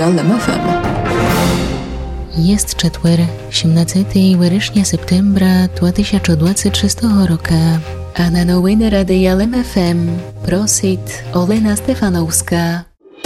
LMFM. Jest четвер, 17 вересня септембра 2026 року. А на новини Радія LMFM просить Олена Стефановська.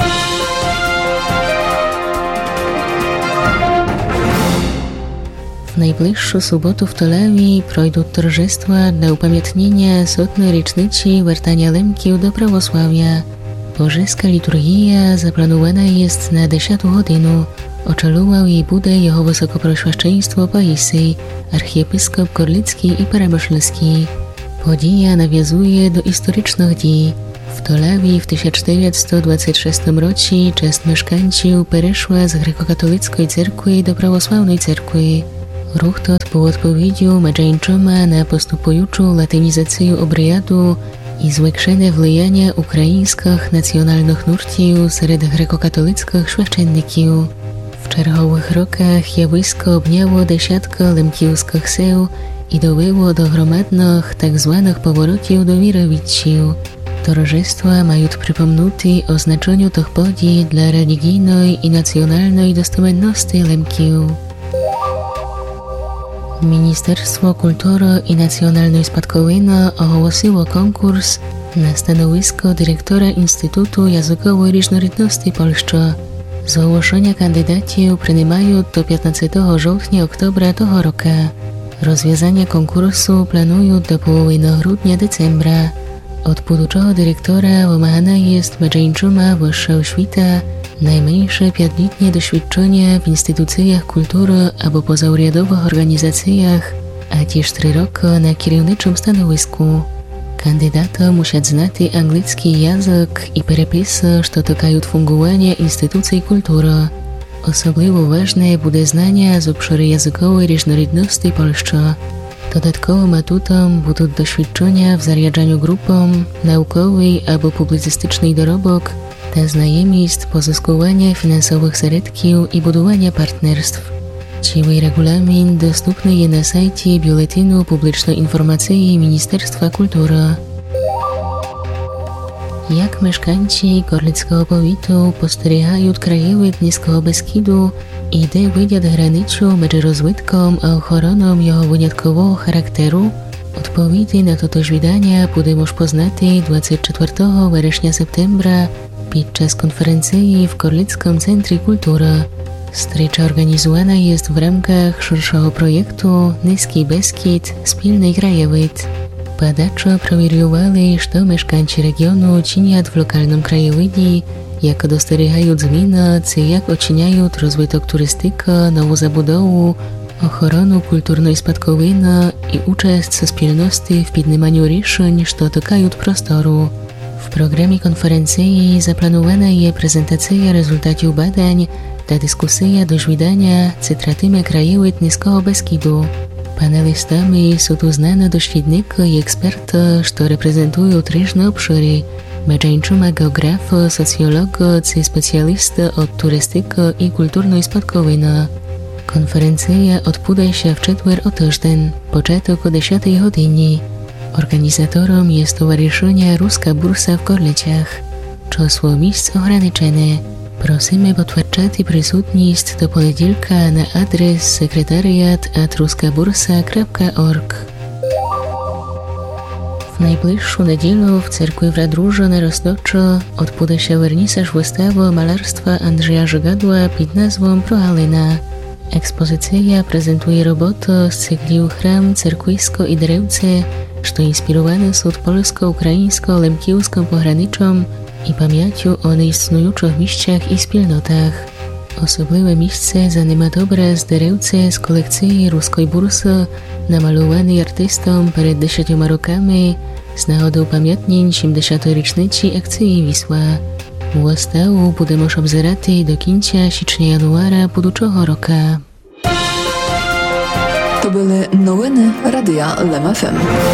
W najbliższą sobotę w Tolewi przejdą торжества dla upamiętnienia 100. rocznicy wертania Lemkiów do prawosławia. Bożyska liturgia zaplanowana jest na 10 godzinę. Oczeluwał jej bude jego wysokoproświadczeństwo Paisy, archiepiskop Korlicki i Peremyślski. Podija nawiązuje do historycznych dni. W Tolewi w 1426 roku część mieszkańców przeszła z grekokatolickiej cerkwi do prawosławnej cerkwi. Ruch ten był odpowiedzią męczeńczyma na postępującą latynizację obrędu i zwiększenie wpływania ukraińskich nacjonalnych nurtów wśród grekokatolickich święcenników. W czerwonych rokach zjawisko obniało dziesiątki lemkiewskich seł i dobyło do gromadnych tzw. powrotów do wirowiczów. Towarzystwa mają przypomnieć o znaczeniu tych podii dla religijnej i nacjonalnej dostępności lemkiów. Ministerstwo Kultury i Nacjonalnej Spadkowiny ogłosiło konkurs na stanowisko dyrektora Instytutu Językowej Różnorodności Polski. Zgłoszenia kandydatów przyjmują do 15 sierpnia-oktobra tego roku. Rozwiązanie konkursu planują do połowy grudnia-decembra. Od budżetu dyrektora wymagana jest męczeńczyma wyższa oświata, najmniejsze 5-letnie doświadczenie w instytucjach kultury albo pozarządowych organizacjach, a też 3 roki na kierowniczym stanowisku. Kandydaty muszą znać angielski język i przepisy, które dotykają fungowania instytucji kultury. Osobliwie ważne będzie znanie z obszaru językowej różnorodności Polski. Dodatkowym atutem będą doświadczenia w zarządzaniu grupą, naukowy albo publicystyczny dorobok, te znajomość pozyskiwania finansowych środków i budowania partnerstw. Cały regulamin dostępny jest na sajcie Biuletynu Publicznej Informacji Ministerstwa Kultury. Jak mieszkańcy Korlickiego powiatu postrzegają krajowid Niskiego Beskidu i gdy wyjdzie granicą między rozwódką a ochroną jego wyjątkowego charakteru, odpowiedzi na to wydanie będą już poznane 24 września-septembra podczas konferencji w Korlickim Centrum Kultury. Strecza organizowana jest w ramach szerszego projektu Niski Beskid – Wspólny krajowid. Badacze przewidywali, że mieszkańcy regionu czynią w lokalnym krajowidzie, jak dostrzegają zmiany, jak oceniają rozwój turystyki, nową zabudowę, ochronę kulturnej spadkowiny i uczest wspólności w podejmowaniu rozwiązań, które dotykają prostoru. W programie konferencji zaplanowana jest prezentacja rezultatów badań, ta dyskusja do wydania cytratimy krajowid Niskiego Beskidu. Panelistami są tu znane doświadczeni i eksperci, którzy reprezentują różne obszary, męczeńczyma geografy, socjolodzy czy specjaliści od turystyki i kulturnej spadkowiny. Konferencja odbędzie się w czwartek o tydzień, początek o 10 godzinie. Organizatorem jest Stowarzyszenie Ruska Bursa w Korlicach. Czasło miejsc ograniczone. Prosimy potwierdzać przysutność do poniedziałka na adres sekretariat@ruskabursa.org. W najbliższą niedzielę w cerkwi w Radróży na Roztoczu odbędzie się wernisaż wystawy malarstwa Andrzeja Żygadła pod nazwą Progalina. Ekspozycja prezentuje roboty z cyklu Chram Cerkwisko i Drewce, które inspirowane są polsko-ukraińsko-lemkiewskim pograniczem i pamięcią o nieistniejących miejscach i wspólnotach. Osobliwe miejsce zajmuje obraz Drewce z kolekcji Ruskiej Bursy, namalowany artystą przed 10 rokami z nagody upamiętnień 70. rocznicy akcji Wisła. Wystawę będziemy obserwować do końca sierpnia-januara budżego roku. To były nowiny Radia LMFM.